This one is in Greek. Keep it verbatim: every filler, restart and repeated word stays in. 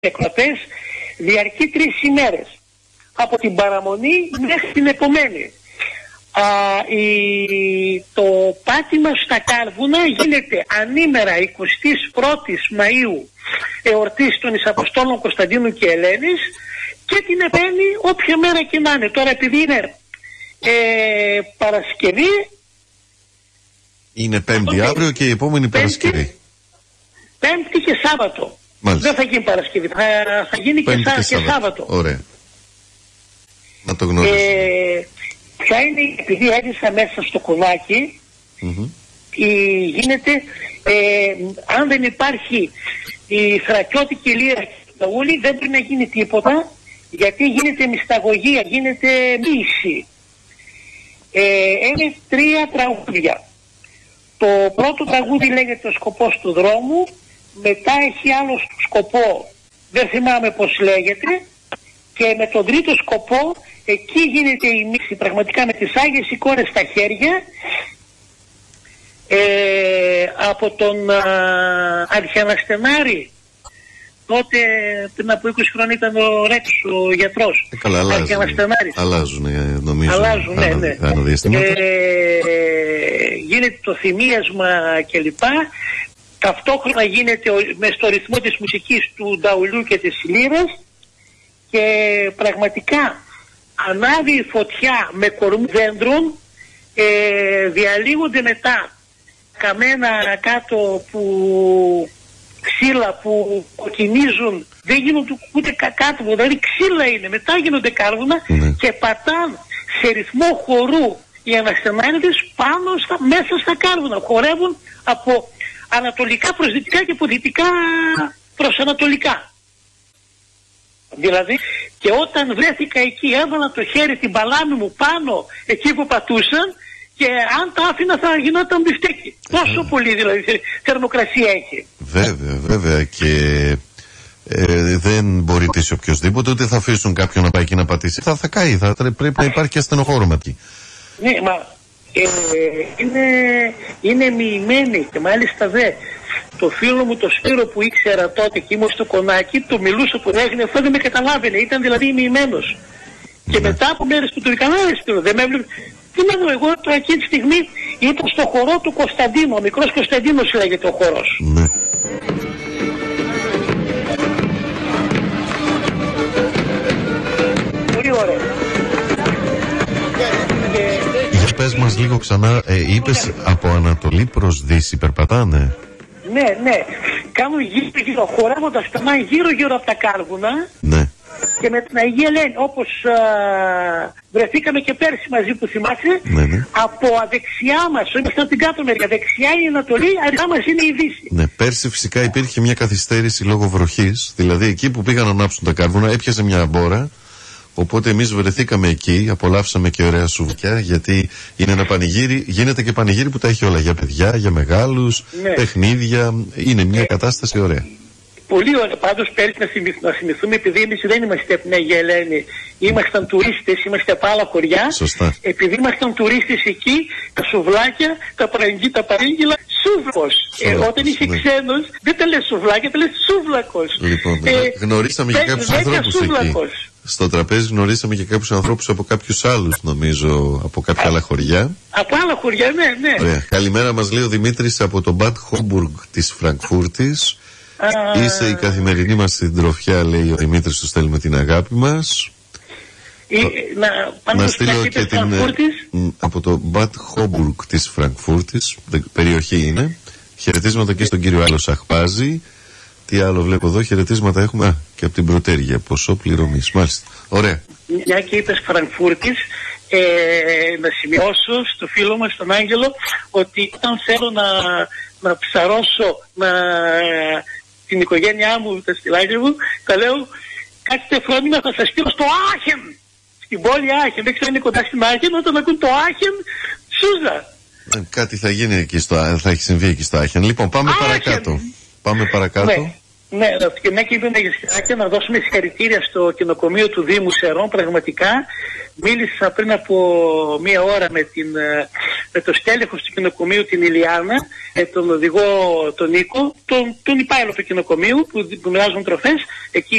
εκδοτές διαρκεί τρεις ημέρες. Από την παραμονή μέχρι την επομένη. Α, η, το πάτημα στα Κάρβουνα γίνεται ανήμερα εικοστή πρώτη Μαΐου, εορτής των Εισαποστόλων Κωνσταντίνου και Ελένης, και την επομένη όποια μέρα και να είναι. Τώρα επειδή είναι ε, Παρασκευή, είναι Πέμπτη okay. αύριο και η επόμενη πέμπτη, Παρασκευή. Πέμπτη και Σάββατο. Μάλιστα. Δεν θα γίνει Παρασκευή, θα, θα γίνει και, σά, και, Σάββατο. και Σάββατο. Ωραία. Να το γνωρίζουμε. Ε, ποια είναι, επειδή έζησα μέσα στο κονάκι, mm-hmm. η, γίνεται, ε, αν δεν υπάρχει η θρακιώτικη λύρα και το ούλι, δεν πρέπει να γίνει τίποτα, γιατί γίνεται μυσταγωγία, γίνεται μοίηση. Ε, είναι τρία τραγούδια. Το πρώτο τραγούδι λέγεται «Ο σκοπός του δρόμου», μετά έχει άλλο σκοπό, δεν θυμάμαι πώς λέγεται, και με τον τρίτο σκοπό εκεί γίνεται η μίξη πραγματικά με τις Άγιες εικόνες στα χέρια, ε, από τον α, Αρχιαναστενάρη. Τότε πριν από είκοσι χρόνια ήταν ο Ρέξ, ο γιατρός. Ε, καλά, αλλάζουν, αλλάζουν νομίζω. Αλλάζουν, ναι, ναι. Ε, γίνεται το θυμίασμα κλπ. Ταυτόχρονα γίνεται με στο ρυθμό της μουσικής του νταουλού και της λύρας, και πραγματικά ανάβει η φωτιά με κορμού δέντρων, ε, διαλύονται μετά καμένα κάτω που ξύλα που κοκκινίζουν, δεν γίνονται ούτε κάτω, δηλαδή ξύλα είναι, μετά γίνονται κάρβουνα mm. και πατάν σε ρυθμό χορού οι αναστενάριδες πάνω στα, μέσα στα κάρβουνα, χορεύουν από ανατολικά προς δυτικά και από δυτικά προς ανατολικά. Δηλαδή, και όταν βρέθηκα εκεί έβαλα το χέρι την παλάμη μου πάνω εκεί που πατούσαν, και αν τα άφηνα θα γινόταν μπιφτέκι. Τόσο πολύ δηλαδή θερμοκρασία έχει. Βέβαια, βέβαια, και ε, δεν μπορεί να τήσει οποιοδήποτε, ούτε θα αφήσουν κάποιον να πάει εκεί να πατήσει. Θα, θα καεί, θα, πρέπει να υπάρχει και ασθενοφόρο εκεί. Ναι, μα ε, είναι, είναι μοιημένοι, και μάλιστα δε το φίλο μου το Σπύρο που ήξερα τότε και ήμουν στο κονάκι, το μιλούσα που έγινε, αυτό δεν με καταλάβαινε, ήταν δηλαδή μοιημένος. Και ναι. μετά από μέρες που του έκανα, Σπύρο, δεν με έβλεπε. Τι να δω, εγώ τώρα εκείνη τη στιγμή ήταν στο χορό του Κωνσταντίνου, ο μικρός Κωνσταντίνος λέγεται ο χορός. Ναι. Πολύ ωραία. Για πες μας λίγο ξανά, ε, είπες ναι. από Ανατολή προς Δύση περπατάνε. Ναι, ναι. Κάνουν γύρω γύρω, χορεύοντας τα γύρω γύρω από τα κάρβουνα. Ναι. Και με την Αγία Ελένη, όπως α, βρεθήκαμε και πέρσι μαζί που θυμάσαι, ναι, ναι. από αδεξιά μας, ήμασταν την κάτω μεριά, δεξιά είναι η Ανατολή, αριστερά μας είναι η Δύση. Ναι, πέρσι φυσικά υπήρχε μια καθυστέρηση λόγω βροχής, δηλαδή εκεί που πήγαν να ανάψουν τα κάρβουνα έπιασε μια μπόρα, οπότε εμείς βρεθήκαμε εκεί, απολαύσαμε και ωραία σουβκιά, γιατί είναι ένα πανηγύρι, γίνεται και πανηγύρι που τα έχει όλα, για παιδιά, για μεγάλους, ναι. παιχνίδια, είναι μια κατάσταση ωραία. Πολύ ωραία. Πάντως πέρυσι να, να θυμηθούμε, επειδή εμείς δεν είμαστε από την Αγία Ελένη, ήμασταν τουρίστες, είμαστε από άλλα χωριά. Σωστά. Επειδή ήμασταν τουρίστες εκεί, τα σουβλάκια, τα παραγγείλα, τα παρήγγυλα, σούβλακος. Ε, όταν είχε ναι. ξένος, δεν τα λες σουβλάκια, τα λες σούβλακος. Λοιπόν, ε, γνωρίσαμε και κάποιους ανθρώπους εκεί. Στο τραπέζι γνωρίσαμε και κάποιους ανθρώπους από κάποιους άλλους, νομίζω, από κάποια Α, άλλα χωριά. Από άλλα χωριά, ναι, ναι. Ωραία. Καλημέρα μας λέει ο Δημήτρης από το Μπαντ Χόμπουργκ της Φραγκφούρτης. Uh... Είσαι η καθημερινή μας συντροφιά, λέει ο Δημήτρης, του στέλνουμε την αγάπη μας. Ή, να να στείλω και την από το Μπαντ Χόμπουργκ της Φραγκφούρτης, περιοχή είναι. Χαιρετίσματα και στον κύριο Άλλο Σαχπάζη. Τι άλλο βλέπω εδώ, χαιρετίσματα έχουμε α, και από την Πρωτέργεια, ποσό πληρωμής. Μάλιστα, ωραία. Μια και είπες Φραγκφούρτης, ε, να σημειώσω στο φίλο μας τον Άγγελο ότι όταν θέλω να, να ψαρώσω να, την οικογένειά μου, τα στυλάκια μου, τα λέω κάτσε φρόνημα, θα σας στείλω στο Άχεν, στην πόλη Άχεν, δεν ξέρω είναι κοντά στην Άχεν, όταν ακούν το Άχεν, Σούζα. Ε, κάτι θα γίνει εκεί στο, θα έχει συμβεί εκεί στο Άχεν. Λοιπόν, πάμε Άχεν. παρακάτω. Πάμε παρακάτω. Ναι. Ναι, και μια και είπαμε για σκηνάκια, να δώσουμε συγχαρητήρια στο κοινοκομείο του Δήμου Σερών. Πραγματικά μίλησα πριν από μία ώρα με την με το στέλεχος του κοινοκομείου την Ηλιάνα, ε, τον οδηγό τον Νίκο, τον, τον υπάλληλο του κοινοκομείου που, που μοιράζουν τροφές. Εκεί